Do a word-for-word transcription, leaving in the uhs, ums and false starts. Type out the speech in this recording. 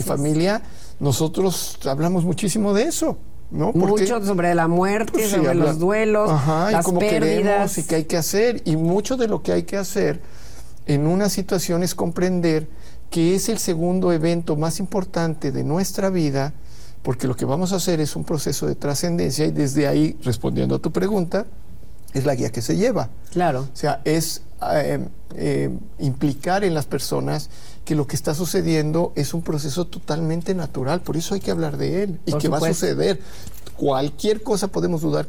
familia, nosotros hablamos muchísimo de eso, ¿no? Porque, mucho sobre la muerte, pues, sí, sobre habla, los duelos, ajá, las y cómo pérdidas. queremos y qué hay que hacer. Y mucho de lo que hay que hacer en una situación es comprender que es el segundo evento más importante de nuestra vida, porque lo que vamos a hacer es un proceso de trascendencia y desde ahí, respondiendo a tu pregunta, es la guía que se lleva. Claro. O sea, es eh, eh, implicar en las personas que lo que está sucediendo es un proceso totalmente natural, por eso hay que hablar de él y Por que supuesto. va a suceder. Cualquier cosa podemos dudar